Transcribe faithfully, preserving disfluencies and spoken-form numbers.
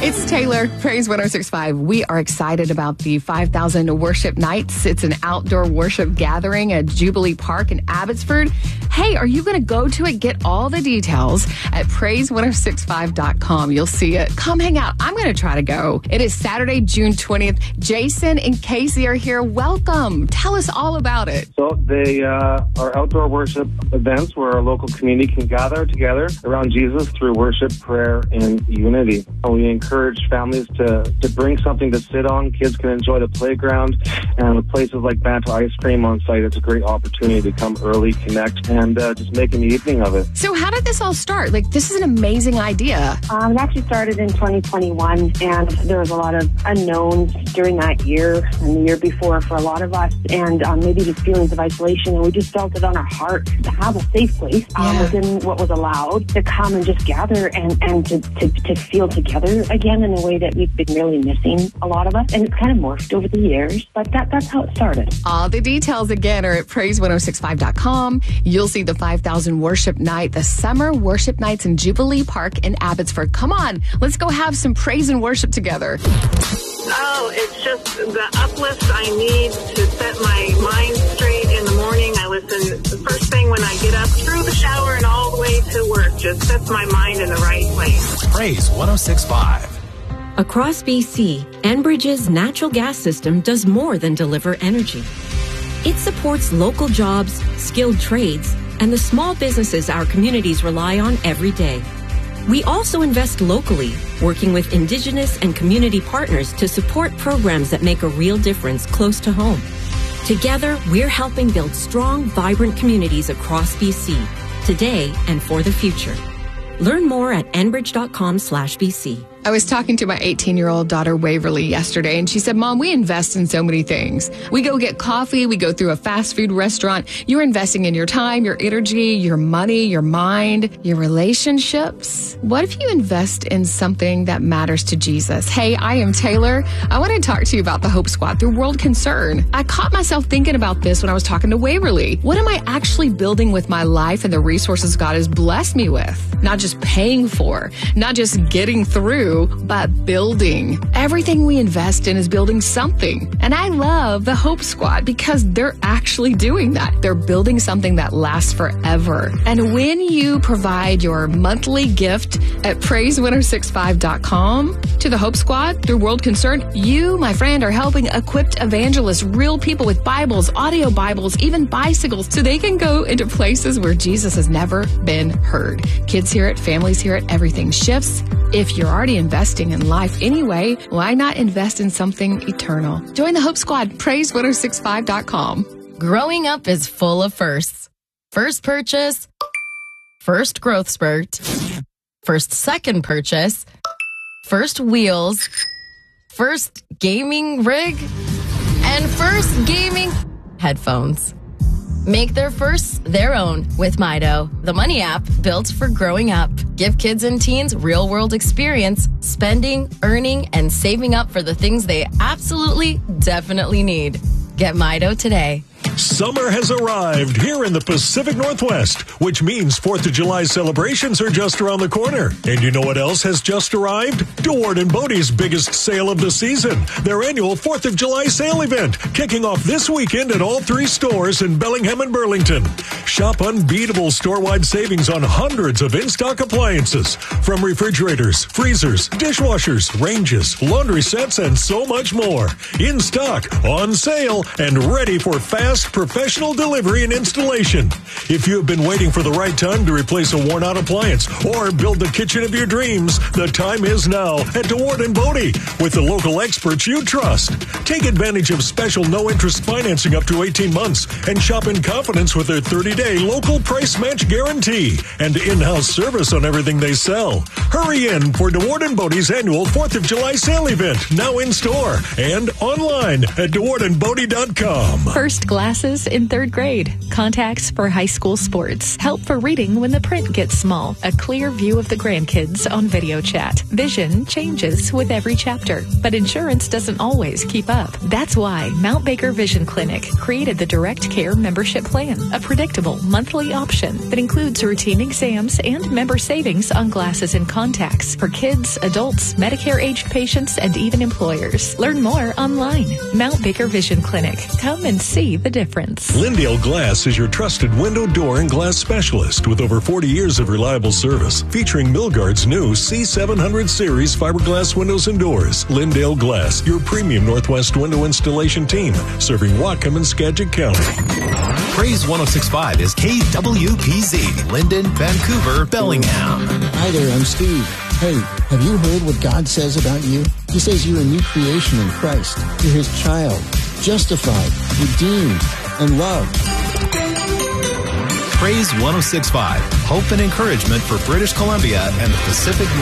It's Taylor, Praise one oh six point five. We are excited about the five thousand Worship Nights. It's an outdoor worship gathering at Jubilee Park in Abbotsford. Hey, are you going to go to it? Get all the details at praise one oh six five dot com. You'll see it. Come hang out. I'm going to try to go. It is Saturday, June twentieth. Jason and Casey are here. Welcome. Tell us all about it. So they uh, are outdoor worship events where our local community can gather together around Jesus through worship, prayer, and unity. We encourage families to, to bring something to sit on. Kids can enjoy the playground, and with places like Banta Ice Cream on site, it's a great opportunity to come early, connect, and uh, just make an evening of it. So how did this all start? Like, this is an amazing idea. Um, it actually started in twenty twenty-one, and there was a lot of unknowns during that year and the year before for a lot of us, and um, maybe just feelings of isolation, and we just felt it on our heart to have a safe place um, Yeah. within what was allowed to come and just gather and, and to, to, to feel together again in a way that we've been really missing, a lot of us, and it's kind of morphed over the years, but that, that's how it started. All the details again are at praise one oh six five dot com. You'll see the five thousand Worship Night, the Summer Worship Nights in Jubilee Park in Abbotsford. Come on, let's go have some praise and worship together. Oh, it's just the uplift I need to set my mind straight in the morning. I listen the first thing when I get up, through the shower and all the way to work. Just sets my mind in the right place. Praise one oh six point five. Across B C, Enbridge's natural gas system does more than deliver energy. It supports local jobs, skilled trades, and the small businesses our communities rely on every day. We also invest locally, working with Indigenous and community partners to support programs that make a real difference close to home. Together, we're helping build strong, vibrant communities across B C, today and for the future. Learn more at enbridge.com slash BC. I was talking to my eighteen-year-old daughter, Waverly, yesterday, and she said, Mom, we invest in so many things. We go get coffee. We go through a fast food restaurant. You're investing in your time, your energy, your money, your mind, your relationships. What if you invest in something that matters to Jesus? Hey, I am Taylor. I want to talk to you about the Hope Squad through World Concern. I caught myself thinking about this when I was talking to Waverly. What am I actually building with my life and the resources God has blessed me with? Not just paying for, not just getting through, but building. Everything we invest in is building something. And I love the Hope Squad because they're actually doing that. They're building something that lasts forever. And when you provide your monthly gift at praise one oh six five dot com to the Hope Squad through World Concern, you, my friend, are helping equipped evangelists, real people with Bibles, audio Bibles, even bicycles, so they can go into places where Jesus has never been heard. Kids hear it, families hear it, everything shifts. If you're already investing in life anyway, why not invest in something eternal? Join the Hope Squad, praise one oh six five dot com. Growing up is full of firsts. First purchase, first growth spurt, first second purchase, first wheels, first gaming rig, and first gaming headphones. Make their firsts their own with Mido, the money app built for growing up. Give kids and teens real-world experience, spending, earning, and saving up for the things they absolutely, definitely need. Get Mido today. Summer has arrived here in the Pacific Northwest, which means fourth of July celebrations are just around the corner. And you know what else has just arrived? DeWard and Bodie's biggest sale of the season, their annual fourth of July sale event, kicking off this weekend at all three stores in Bellingham and Burlington. Shop unbeatable store-wide savings on hundreds of in-stock appliances, from refrigerators, freezers, dishwashers, ranges, laundry sets, and so much more. In stock, on sale, and ready for fast professional delivery and installation. If you have been waiting for the right time to replace a worn-out appliance or build the kitchen of your dreams, the time is now at DeWard and Bodie with the local experts you trust. Take advantage of special no-interest financing up to eighteen months and shop in confidence with their thirty-day local price match guarantee and in-house service on everything they sell. Hurry in for DeWard and Bodie's annual fourth of July sale event, now in store and online at deward and bodie dot com. First Glass glasses in third grade, contacts for high school sports, help for reading when the print gets small, a clear view of the grandkids on video chat. Vision changes with every chapter, but insurance doesn't always keep up. That's why Mount Baker Vision Clinic created the Direct Care Membership Plan, a predictable monthly option that includes routine exams and member savings on glasses and contacts for kids, adults, Medicare-aged patients, and even employers. Learn more online. Mount Baker Vision Clinic. Come and see the difference. Lindale Glass is your trusted window, door, and glass specialist with over forty years of reliable service, featuring Milgard's new C seven hundred series fiberglass windows and doors. Lindale Glass, your premium Northwest window installation team, serving Whatcom and Skagit County. Praise one oh six point five is K W P Z, Linden, Vancouver, Bellingham. Hi there, I'm Steve. Hey, have you heard what God says about you? He says you're a new creation in Christ. You're His child, justified, redeemed, and loved. Praise one oh six point five, hope and encouragement for British Columbia and the Pacific Northwest.